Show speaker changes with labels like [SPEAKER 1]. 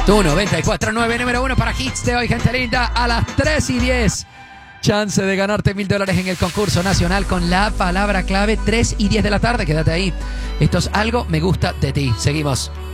[SPEAKER 1] Tu 94.9, número 1 para hits de hoy, gente linda, a las 3:10. Chance de ganarte $1000 en el concurso nacional con la palabra clave 3:10 de la tarde. Quédate ahí. Esto es Algo Me Gusta de Ti. Seguimos.